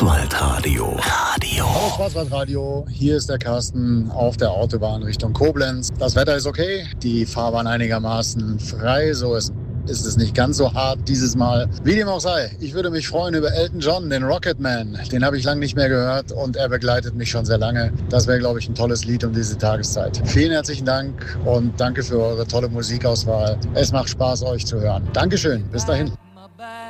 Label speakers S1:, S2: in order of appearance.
S1: Schwarzwaldradio.
S2: Hallo Schwarzwaldradio, hier ist der Carsten auf der Autobahn Richtung Koblenz. Das Wetter ist okay, die Fahrbahn einigermaßen frei, so ist es nicht ganz so hart dieses Mal. Wie dem auch sei, ich würde mich freuen über Elton John, den Rocketman. Den habe ich lange nicht mehr gehört und er begleitet mich schon sehr lange. Das wäre, glaube ich, ein tolles Lied um diese Tageszeit. Vielen herzlichen Dank und danke für eure tolle Musikauswahl. Es macht Spaß, euch zu hören. Dankeschön, bis dahin.